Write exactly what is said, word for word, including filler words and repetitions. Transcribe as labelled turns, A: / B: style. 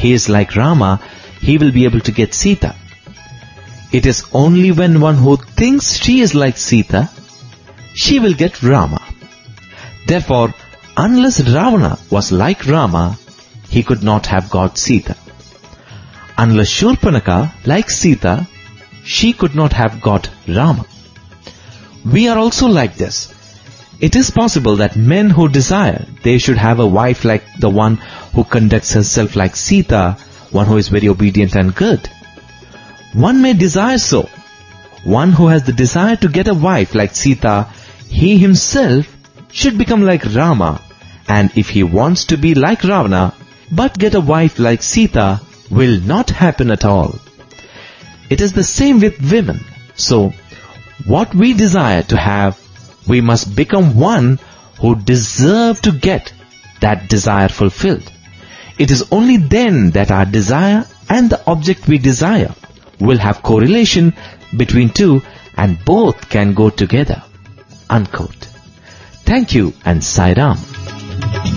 A: he is like Rama, he will be able to get Sita. It is only when one who thinks she is like Sita, she will get Rama. Therefore, unless Ravana was like Rama, he could not have got Sita. Unless Shurpanaka like Sita, she could not have got Rama. We are also like this. It is possible that men who desire they should have a wife like the one who conducts herself like Sita, one who is very obedient and good. One may desire so. One who has the desire to get a wife like Sita, he himself should become like Rama, and if he wants to be like Ravana, but get a wife like Sita, will not happen at all. It is the same with women. So, what we desire to have, we must become one who deserve to get that desire fulfilled. It is only then that our desire and the object we desire will have correlation between two and both can go together. Unquote. Thank you and Sai Ram.